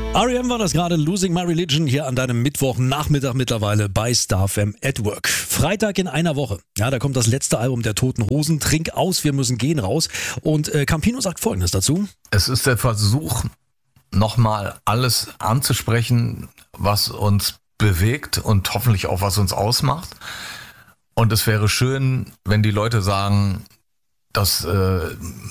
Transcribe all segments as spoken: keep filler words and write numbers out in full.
R E M war das gerade, Losing My Religion, hier an deinem Mittwochnachmittag mittlerweile bei Star F M at Work. Freitag in einer Woche, ja, da kommt das letzte Album der Toten Hosen, Trink aus, wir müssen gehen, raus. Und äh, Campino sagt Folgendes dazu. Es ist der Versuch, nochmal alles anzusprechen, was uns bewegt und hoffentlich auch was uns ausmacht. Und es wäre schön, wenn die Leute sagen, dass äh,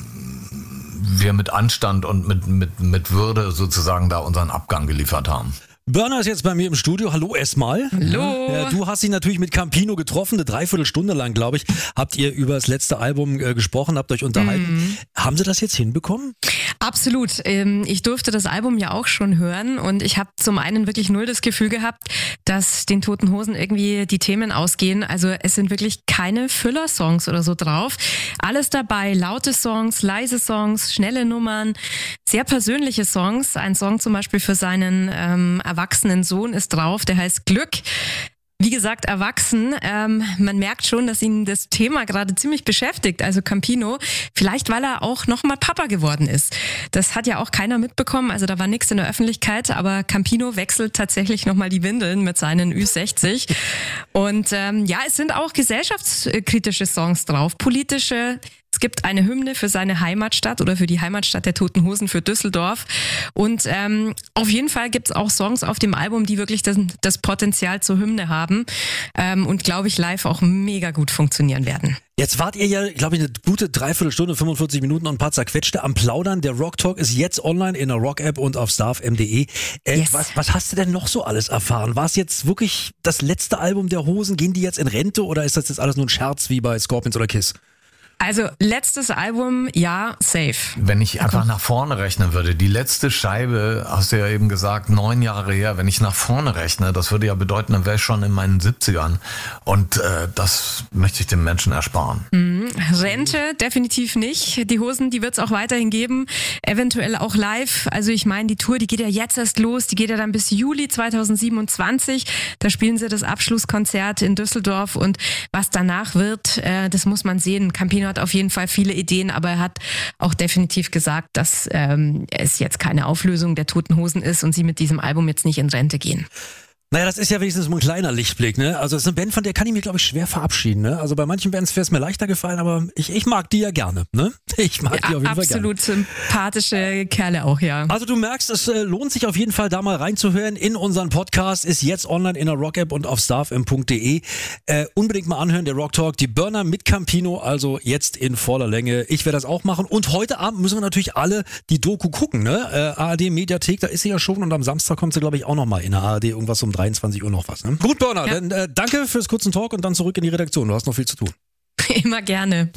wir mit Anstand und mit, mit, mit Würde sozusagen da unseren Abgang geliefert haben. Burner ist jetzt bei mir im Studio. Hallo erstmal. Hallo. Ja, du hast dich natürlich mit Campino getroffen, eine Dreiviertelstunde lang, glaube ich, habt ihr über das letzte Album äh, gesprochen, habt euch unterhalten. Mhm. Haben sie das jetzt hinbekommen? Absolut. Ich durfte das Album ja auch schon hören und ich habe zum einen wirklich null das Gefühl gehabt, dass den Toten Hosen irgendwie die Themen ausgehen. Also es sind wirklich keine Füller-Songs oder so drauf. Alles dabei, laute Songs, leise Songs, schnelle Nummern, sehr persönliche Songs. Ein Song zum Beispiel für seinen ähm, erwachsenen Sohn ist drauf, der heißt Glück. Wie gesagt, erwachsen. Ähm, man merkt schon, dass ihn das Thema gerade ziemlich beschäftigt. Also Campino, vielleicht weil er auch nochmal Papa geworden ist. Das hat ja auch keiner mitbekommen, also da war nichts in der Öffentlichkeit, aber Campino wechselt tatsächlich nochmal die Windeln mit seinen Ü sechzig. Und ähm, ja, es sind auch gesellschaftskritische Songs drauf, politische. Es gibt eine Hymne für seine Heimatstadt oder für die Heimatstadt der Toten Hosen, für Düsseldorf. Und ähm, auf jeden Fall gibt es auch Songs auf dem Album, die wirklich das, das Potenzial zur Hymne haben ähm, und, glaube ich, live auch mega gut funktionieren werden. Jetzt wart ihr ja, glaube ich, eine gute Dreiviertelstunde, fünfundvierzig Minuten und ein paar zerquetschte am Plaudern. Der Rock Talk ist jetzt online in der Rock-App und auf starfm punkt de. Äh, yes. was, was hast du denn noch so alles erfahren? War es jetzt wirklich das letzte Album der Hosen? Gehen die jetzt in Rente oder ist das jetzt alles nur ein Scherz wie bei Scorpions oder Kiss? Also letztes Album, ja, safe. Wenn ich einfach nach vorne rechnen würde, die letzte Scheibe, hast du ja eben gesagt, neun Jahre her, wenn ich nach vorne rechne, das würde ja bedeuten, dann wäre ich schon in meinen siebzigern. Und äh, das möchte ich den Menschen ersparen. Mhm. Rente definitiv nicht. Die Hosen, die wird es auch weiterhin geben, eventuell auch live. Also ich meine, die Tour, die geht ja jetzt erst los, die geht ja dann bis Juli zweitausendsiebenundzwanzig. Da spielen sie das Abschlusskonzert in Düsseldorf und was danach wird, äh, das muss man sehen. Campino hat auf jeden Fall viele Ideen, aber er hat auch definitiv gesagt, dass ähm, es jetzt keine Auflösung der Toten Hosen ist und sie mit diesem Album jetzt nicht in Rente gehen. Naja, das ist ja wenigstens mal ein kleiner Lichtblick, ne? Also das ist eine Band, von der kann ich mich, glaube ich, schwer verabschieden, ne? Also bei manchen Bands wäre es mir leichter gefallen, aber ich, ich mag die ja gerne, ne? Ich mag ja, die auf jeden Fall gerne. Absolut sympathische Kerle auch, ja. Also du merkst, es äh, lohnt sich auf jeden Fall, da mal reinzuhören in unseren Podcast, ist jetzt online in der Rock-App und auf starfm punkt de. Äh, unbedingt mal anhören, der Rock Talk, die Burner mit Campino, also jetzt in voller Länge. Ich werde das auch machen und heute Abend müssen wir natürlich alle die Doku gucken, ne? Äh, A R D Mediathek, da ist sie ja schon und am Samstag kommt sie, glaube ich, auch nochmal in der A R D, irgendwas um dreiundzwanzig Uhr noch was. Ne? Gut, Burner, ja. Dann äh, danke fürs kurzen Talk und dann zurück in die Redaktion. Du hast noch viel zu tun. Immer gerne.